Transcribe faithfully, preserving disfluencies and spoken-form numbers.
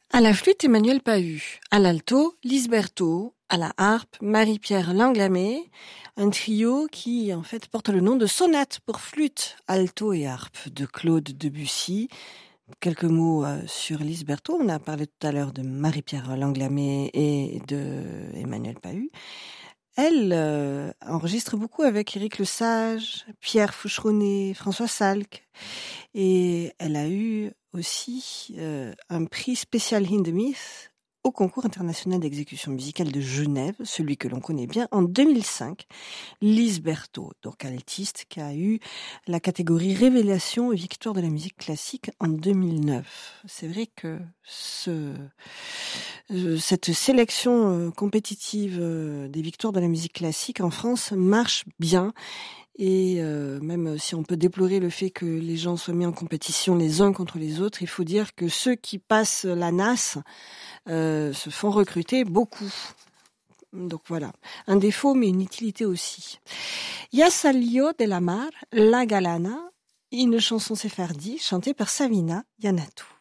À la flûte, Emmanuel Pahud. À l'alto, Lise Berthaud. À la harpe, Marie-Pierre Langlamé. Un trio qui, en fait, porte le nom de sonate pour flûte, alto et harpe de Claude Debussy. Quelques mots euh, sur Lise Berthaud. On a parlé tout à l'heure de Marie-Pierre Langlamé et de Emmanuel Pahud. Elle euh, enregistre beaucoup avec Éric Lesage, Pierre Faucheronnet, François Salk. Et elle a eu aussi euh, un prix spécial Hindemith au concours international d'exécution musicale de Genève, celui que l'on connaît bien, en deux mille cinq. Lise Berthaud, donc altiste, qui a eu la catégorie Révélation et Victoire de la musique classique en deux mille neuf. C'est vrai que ce, cette sélection compétitive des victoires de la musique classique en France marche bien. Et euh, même si on peut déplorer le fait que les gens soient mis en compétition les uns contre les autres, il faut dire que ceux qui passent la N A S euh, se font recruter beaucoup. Donc voilà, un défaut mais une utilité aussi. Ya salió de la mar, la galana, une chanson séfardie chantée par Savina Yannatu.